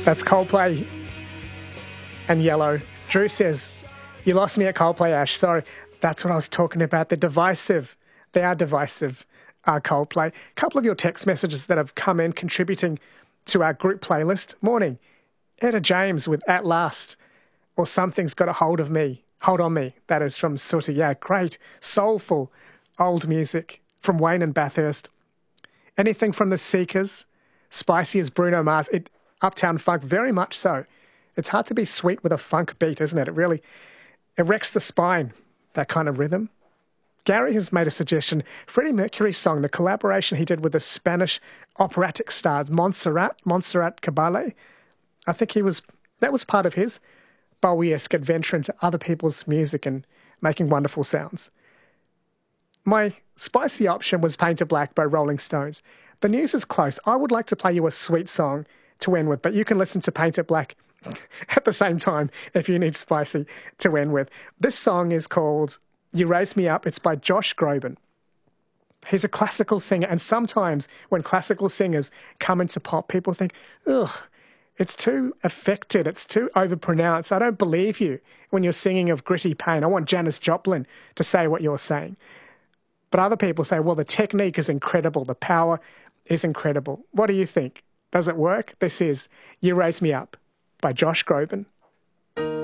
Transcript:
That's Coldplay and Yellow. Drew says, you lost me at Coldplay, Ash. Sorry. That's what I was talking about. They're divisive. They are divisive, Coldplay. A couple of your text messages that have come in contributing to our group playlist. Morning. Etta James with At Last, or Something's Got a Hold of Me. Hold on Me. That is from Sooty. Yeah, great, soulful, old music from Wayne and Bathurst. Anything from the Seekers. Spicy as Bruno Mars. Uptown Funk, very much so. It's hard to be sweet with a funk beat, isn't it? It really erects the spine, that kind of rhythm. Gary has made a suggestion. Freddie Mercury's song, the collaboration he did with the Spanish operatic stars, Montserrat Caballé. I think that was part of his Bowie-esque adventure into other people's music and making wonderful sounds. My spicy option was Painted Black by Rolling Stones. The news is close. I would like to play you a sweet song to end with, but you can listen to Painted Black at the same time if you need spicy to end with. This song is called You Raise Me Up. It's by Josh Groban. He's a classical singer, and sometimes when classical singers come into pop, people think, ugh, it's too affected, it's too overpronounced. I don't believe you when you're singing of gritty pain. I want Janis Joplin to say what you're saying. But other people say, well, the technique is incredible, the power is incredible. What do you think? Does it work? This is You Raise Me Up by Josh Groban.